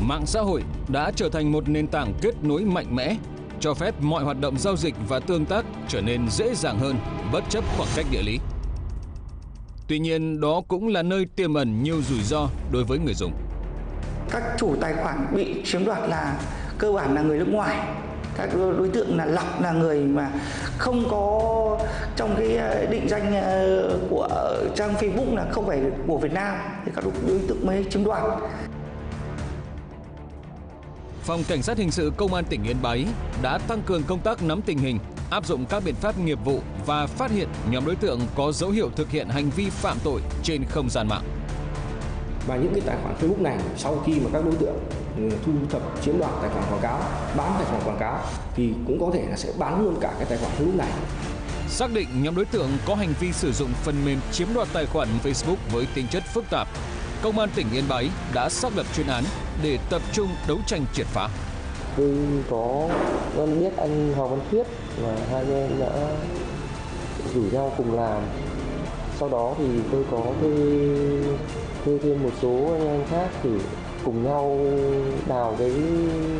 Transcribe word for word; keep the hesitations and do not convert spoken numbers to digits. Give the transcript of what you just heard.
Mạng xã hội đã trở thành một nền tảng kết nối mạnh mẽ, cho phép mọi hoạt động giao dịch và tương tác trở nên dễ dàng hơn bất chấp khoảng cách địa lý. Tuy nhiên, đó cũng là nơi tiềm ẩn nhiều rủi ro đối với người dùng. Các chủ tài khoản bị chiếm đoạt là cơ bản là người nước ngoài. Các đối tượng là lọc là người mà không có trong cái định danh của trang Facebook là không phải của Việt Nam thì các đối tượng mới chiếm đoạt. Phòng Cảnh sát Hình sự Công an tỉnh Yên Bái đã tăng cường công tác nắm tình hình, áp dụng các biện pháp nghiệp vụ và phát hiện nhóm đối tượng có dấu hiệu thực hiện hành vi phạm tội trên không gian mạng. Và những cái tài khoản Facebook này sau khi mà các đối tượng thu thập chiếm đoạt tài khoản quảng cáo, bán tài khoản quảng cáo thì cũng có thể là sẽ bán luôn cả cái tài khoản Facebook này. Xác định nhóm đối tượng có hành vi sử dụng phần mềm chiếm đoạt tài khoản Facebook với tính chất phức tạp, Công an tỉnh Yên Bái đã xác lập chuyên án để tập trung đấu tranh triệt phá. Tôi có quen biết anh Hoàng Văn Thuyết và hai anh em đã rủ nhau cùng làm. Sau đó thì tôi có thuê, thuê thêm một số anh em khác thì cùng nhau đào cái